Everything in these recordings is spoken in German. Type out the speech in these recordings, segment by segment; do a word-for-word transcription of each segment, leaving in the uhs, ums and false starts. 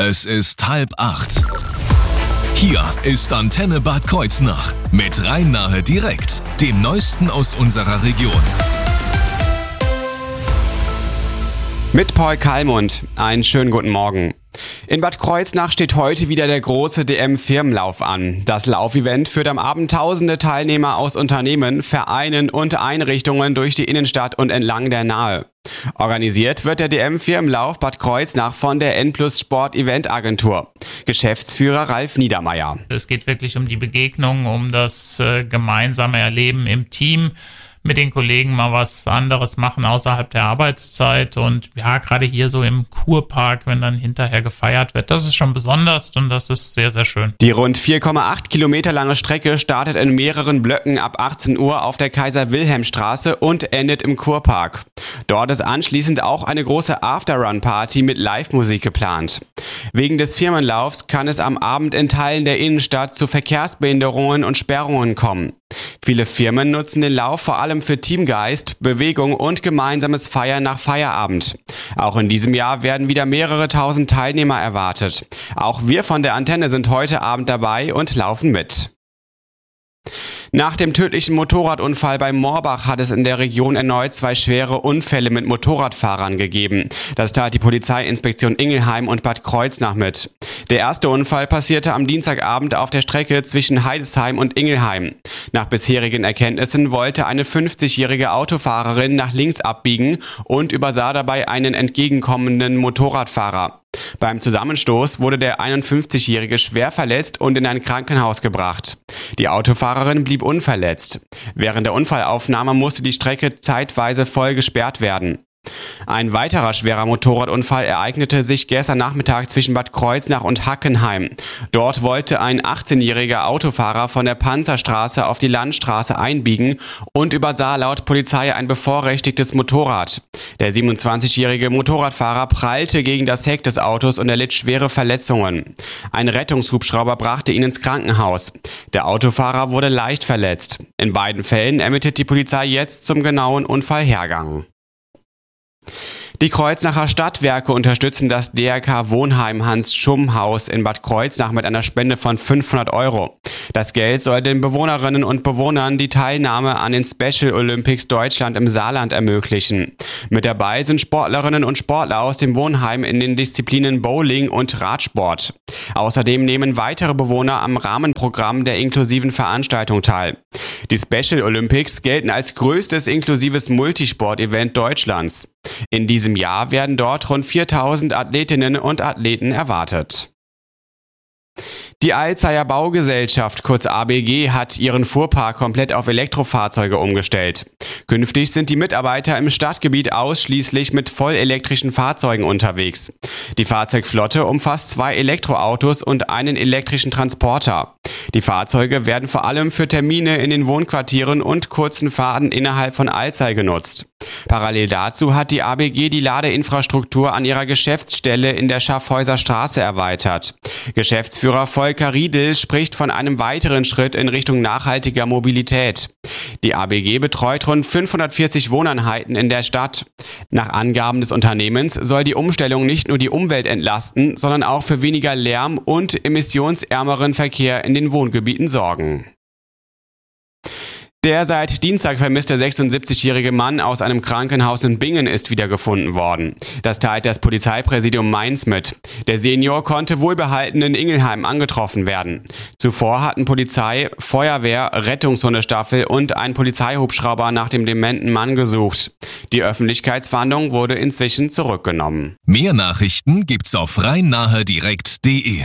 Es ist halb acht. Hier ist Antenne Bad Kreuznach mit Rhein-Nahe direkt, dem Neuesten aus unserer Region. Mit Paul Kallmund. Einen schönen guten Morgen. In Bad Kreuznach steht heute wieder der große D M-Firmenlauf an. Das Laufevent führt am Abend tausende Teilnehmer aus Unternehmen, Vereinen und Einrichtungen durch die Innenstadt und entlang der Nahe. Organisiert wird der D M-Firmenlauf Bad Kreuznach von der N plus Sport Event Agentur. Geschäftsführer Ralf Niedermeyer. Es geht wirklich um die Begegnung, um das äh, gemeinsame Erleben im Team, mit den Kollegen mal was anderes machen außerhalb der Arbeitszeit und ja, gerade hier so im Kurpark, wenn dann hinterher gefeiert wird, das ist schon besonders und das ist sehr, sehr schön. Die rund vier Komma acht Kilometer lange Strecke startet in mehreren Blöcken ab achtzehn Uhr auf der Kaiser-Wilhelm-Straße und endet im Kurpark. Dort ist anschließend auch eine große After-Run-Party mit Live-Musik geplant. Wegen des Firmenlaufs kann es am Abend in Teilen der Innenstadt zu Verkehrsbehinderungen und Sperrungen kommen. Viele Firmen nutzen den Lauf vor allem für Teamgeist, Bewegung und gemeinsames Feiern nach Feierabend. Auch in diesem Jahr werden wieder mehrere tausend Teilnehmer erwartet. Auch wir von der Antenne sind heute Abend dabei und laufen mit. Nach dem tödlichen Motorradunfall bei Morbach hat es in der Region erneut zwei schwere Unfälle mit Motorradfahrern gegeben. Das tat die Polizeiinspektion Ingelheim und Bad Kreuznach mit. Der erste Unfall passierte am Dienstagabend auf der Strecke zwischen Heidesheim und Ingelheim. Nach bisherigen Erkenntnissen wollte eine fünfzigjährige Autofahrerin nach links abbiegen und übersah dabei einen entgegenkommenden Motorradfahrer. Beim Zusammenstoß wurde der einundfünfzigjährige schwer verletzt und in ein Krankenhaus gebracht. Die Autofahrerin blieb unverletzt. Während der Unfallaufnahme musste die Strecke zeitweise voll gesperrt werden. Ein weiterer schwerer Motorradunfall ereignete sich gestern Nachmittag zwischen Bad Kreuznach und Hackenheim. Dort wollte ein achtzehnjähriger Autofahrer von der Panzerstraße auf die Landstraße einbiegen und übersah laut Polizei ein bevorrechtigtes Motorrad. Der siebenundzwanzigjährige Motorradfahrer prallte gegen das Heck des Autos und erlitt schwere Verletzungen. Ein Rettungshubschrauber brachte ihn ins Krankenhaus. Der Autofahrer wurde leicht verletzt. In beiden Fällen ermittelt die Polizei jetzt zum genauen Unfallhergang. Die Kreuznacher Stadtwerke unterstützen das D R K Wohnheim Hans-Schumm-Haus in Bad Kreuznach mit einer Spende von fünfhundert Euro. Das Geld soll den Bewohnerinnen und Bewohnern die Teilnahme an den Special Olympics Deutschland im Saarland ermöglichen. Mit dabei sind Sportlerinnen und Sportler aus dem Wohnheim in den Disziplinen Bowling und Radsport. Außerdem nehmen weitere Bewohner am Rahmenprogramm der inklusiven Veranstaltung teil. Die Special Olympics gelten als größtes inklusives Multisport-Event Deutschlands. In diesem Jahr werden dort rund viertausend Athletinnen und Athleten erwartet. Die Alzeyer Baugesellschaft, kurz A B G, hat ihren Fuhrpark komplett auf Elektrofahrzeuge umgestellt. Künftig sind die Mitarbeiter im Stadtgebiet ausschließlich mit vollelektrischen Fahrzeugen unterwegs. Die Fahrzeugflotte umfasst zwei Elektroautos und einen elektrischen Transporter. Die Fahrzeuge werden vor allem für Termine in den Wohnquartieren und kurzen Fahrten innerhalb von Alzey genutzt. Parallel dazu hat die A B G die Ladeinfrastruktur an ihrer Geschäftsstelle in der Schaffhäuser Straße erweitert. Geschäftsführer Volker Riedel spricht von einem weiteren Schritt in Richtung nachhaltiger Mobilität. Die A B G betreut rund fünfhundertvierzig Wohneinheiten in der Stadt. Nach Angaben des Unternehmens soll die Umstellung nicht nur die Umwelt entlasten, sondern auch für weniger Lärm und emissionsärmeren Verkehr in den Wohngebieten sorgen. Der seit Dienstag vermisste sechsundsiebzigjährige Mann aus einem Krankenhaus in Bingen ist wiedergefunden worden. Das teilt das Polizeipräsidium Mainz mit. Der Senior konnte wohlbehalten in Ingelheim angetroffen werden. Zuvor hatten Polizei, Feuerwehr, Rettungshundestaffel und ein Polizeihubschrauber nach dem dementen Mann gesucht. Die Öffentlichkeitsfahndung wurde inzwischen zurückgenommen. Mehr Nachrichten gibt's auf rhein-nahe direkt punkt de.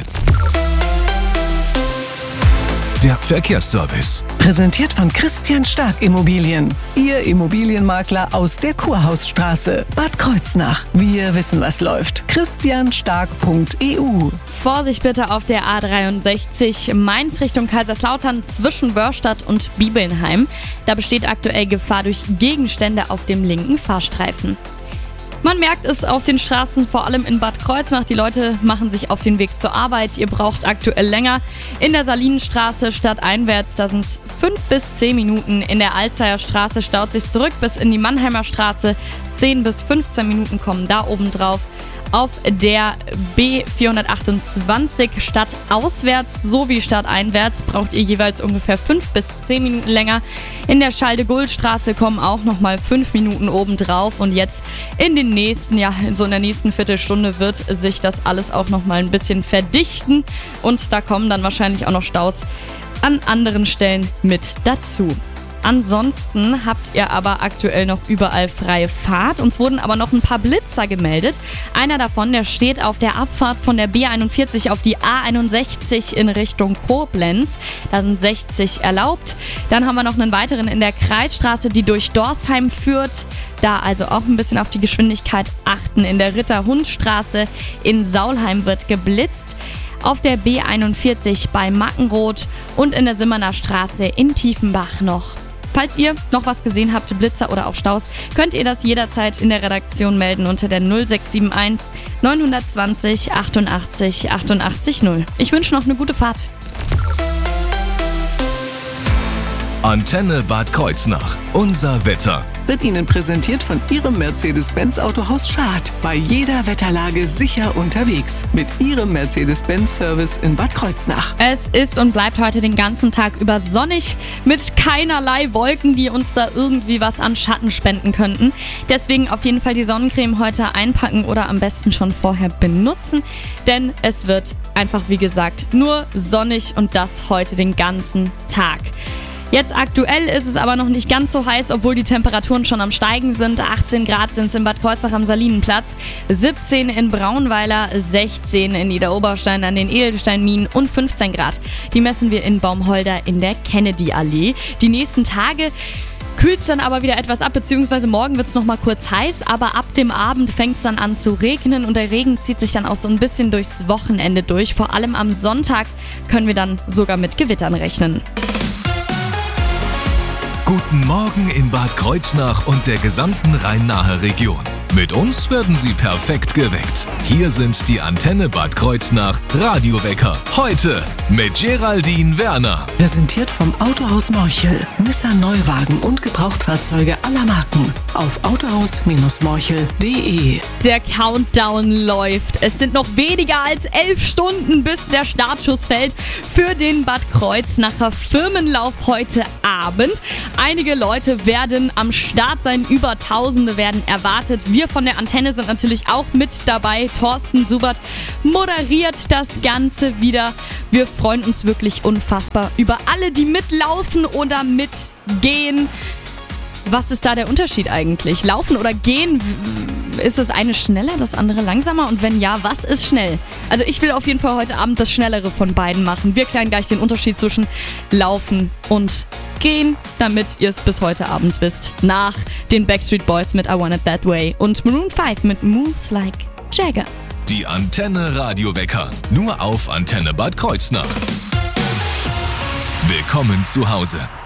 Der Verkehrsservice. Präsentiert von Christian Stark Immobilien. Ihr Immobilienmakler aus der Kurhausstraße, Bad Kreuznach. Wir wissen, was läuft. christian stark punkt e u. Vorsicht bitte auf der A dreiundsechzig Mainz Richtung Kaiserslautern zwischen Wörstadt und Bibelnheim. Da besteht aktuell Gefahr durch Gegenstände auf dem linken Fahrstreifen. Man merkt es auf den Straßen, vor allem in Bad Kreuznach. Die Leute machen sich auf den Weg zur Arbeit. Ihr braucht aktuell länger. In der Salinenstraße stadteinwärts, da sind es fünf bis zehn Minuten. In der Alzeyer Straße staut sich zurück bis in die Mannheimer Straße. zehn bis fünfzehn Minuten kommen da oben drauf. Auf der B vierhundertachtundzwanzig stadtauswärts sowie stadteinwärts braucht ihr jeweils ungefähr fünf bis zehn Minuten länger. In der Charles-de-Gaulle-Straße kommen auch nochmal fünf Minuten obendrauf. Und jetzt in den nächsten, ja, in so einer nächsten Viertelstunde wird sich das alles auch nochmal ein bisschen verdichten. Und da kommen dann wahrscheinlich auch noch Staus an anderen Stellen mit dazu. Ansonsten habt ihr aber aktuell noch überall freie Fahrt. Uns wurden aber noch ein paar Blitzer gemeldet. Einer davon, der steht auf der Abfahrt von der B einundvierzig auf die A einundsechzig in Richtung Koblenz. Da sind sechzig erlaubt. Dann haben wir noch einen weiteren in der Kreisstraße, die durch Dorsheim führt. Da also auch ein bisschen auf die Geschwindigkeit achten. In der Ritter-Hund-Straße in Saulheim wird geblitzt. Auf der B einundvierzig bei Mackenroth und in der Simmerner Straße in Tiefenbach noch. Falls ihr noch was gesehen habt, Blitzer oder auch Staus, könnt ihr das jederzeit in der Redaktion melden unter der null sechs sieben eins neun zwei null achtundachtzig achtundachtzig null. Ich wünsche noch eine gute Fahrt. Antenne Bad Kreuznach. Unser Wetter. Wird Ihnen präsentiert von Ihrem Mercedes-Benz Autohaus Schad. Bei jeder Wetterlage sicher unterwegs. Mit Ihrem Mercedes-Benz-Service in Bad Kreuznach. Es ist und bleibt heute den ganzen Tag über sonnig, mit keinerlei Wolken, die uns da irgendwie was an Schatten spenden könnten. Deswegen auf jeden Fall die Sonnencreme heute einpacken oder am besten schon vorher benutzen. Denn es wird einfach, wie gesagt, nur sonnig und das heute den ganzen Tag. Jetzt aktuell ist es aber noch nicht ganz so heiß, obwohl die Temperaturen schon am Steigen sind. achtzehn Grad sind es in Bad Kreuznach am Salinenplatz, siebzehn in Braunweiler, sechzehn in Niederoberstein an den Edelsteinminen und fünfzehn Grad. Die messen wir in Baumholder in der Kennedy-Allee. Die nächsten Tage kühlt es dann aber wieder etwas ab, beziehungsweise morgen wird es noch mal kurz heiß, aber ab dem Abend fängt es dann an zu regnen und der Regen zieht sich dann auch so ein bisschen durchs Wochenende durch. Vor allem am Sonntag können wir dann sogar mit Gewittern rechnen. Guten Morgen in Bad Kreuznach und der gesamten Rhein-Nahe Region. Mit uns werden Sie perfekt geweckt. Hier sind die Antenne Bad Kreuznach Radiowecker. Heute mit Geraldine Werner. Präsentiert vom Autohaus Morchel. Nissan Neuwagen und Gebrauchtfahrzeuge aller Marken. Auf autohaus morchel punkt de. Der Countdown läuft. Es sind noch weniger als elf Stunden, bis der Startschuss fällt für den Bad Kreuznacher Firmenlauf heute Abend. Einige Leute werden am Start sein, über Tausende werden erwartet. Wir von der Antenne sind natürlich auch mit dabei. Thorsten Subert moderiert das Ganze wieder. Wir freuen uns wirklich unfassbar über alle, die mitlaufen oder mitgehen. Was ist da der Unterschied eigentlich? Laufen oder gehen? Ist das eine schneller, das andere langsamer? Und wenn ja, was ist schnell? Also ich will auf jeden Fall heute Abend das Schnellere von beiden machen. Wir klären gleich den Unterschied zwischen Laufen und Gehen, damit ihr es bis heute Abend wisst. Nach den Backstreet Boys mit I Want It That Way und Maroon fünf mit Moves Like Jagger. Die Antenne Radiowecker. Nur auf Antenne Bad Kreuznach. Willkommen zu Hause.